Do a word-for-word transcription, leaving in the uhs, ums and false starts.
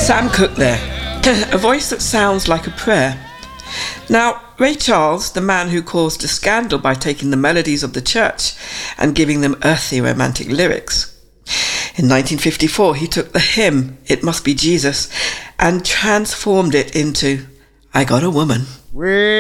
Sam Cooke there. A voice that sounds like a prayer. Now, Ray Charles, the man who caused a scandal by taking the melodies of the church and giving them earthy romantic lyrics. In nineteen fifty-four, he took the hymn, It Must Be Jesus, and transformed it into I Got a Woman.